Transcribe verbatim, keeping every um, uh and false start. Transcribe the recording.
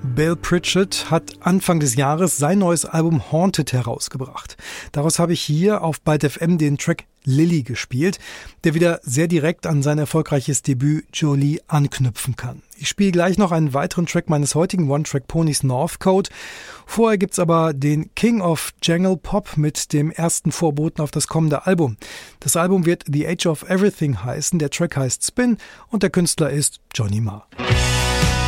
Bill Pritchard hat Anfang des Jahres sein neues Album Haunted herausgebracht. Daraus habe ich hier auf Byte F M den Track Lily gespielt, der wieder sehr direkt an sein erfolgreiches Debüt Jolie anknüpfen kann. Ich spiele gleich noch einen weiteren Track meines heutigen One-Track-Ponys Northcote. Vorher gibt's aber den King of Jangle Pop mit dem ersten Vorboten auf das kommende Album. Das Album wird The Age of Everything heißen, der Track heißt Spin und der Künstler ist Johnny Marr.